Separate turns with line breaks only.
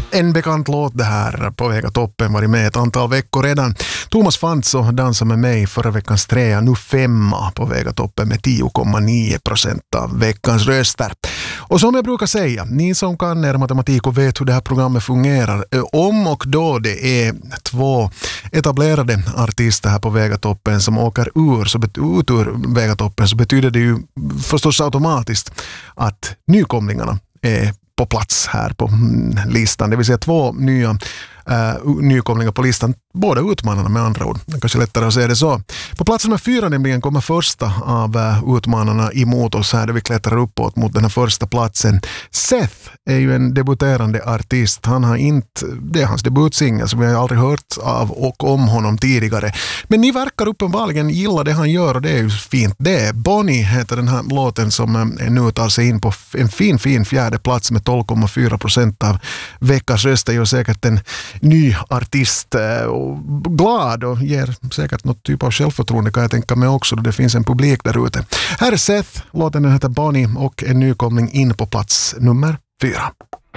En bekant låt det här på Vega toppen, varit med ett antal veckor redan. Thomas Fantzo dansar med mig förra veckans trea, nu 5 på Vega toppen med 10,9% av veckans röster. Och som jag brukar säga, ni som kan er matematik och vet hur det här programmet fungerar, om och då det är 2 etablerade artister här på Vega toppen som åker ut ur Vega toppen, så betyder det ju förstås automatiskt att nykomlingarna är på plats här på listan. Det vill säga 2 nykomlingar på listan. Båda utmanarna med andra ord. Det är kanske lättare att säga det så. På plats nummer 4 nämligen kommer första av utmanarna emot oss här, där vi klättrar uppåt mot den här första platsen. Seth är ju en debuterande artist. Det är hans debutsingel, så vi har aldrig hört av och om honom tidigare. Men ni verkar uppenbarligen gilla det han gör, och det är ju fint. Det är Bonnie heter den här låten som nu tar sig in på en fin 4:e plats med 12,4% av veckans röster. Gör säkert en ny artist glad och ger säkert något typ av självförtroende, kan jag tänka mig också, då det finns en publik där ute. Här är Seth, låten den heter Bonnie och en nykomling in på plats nummer 4.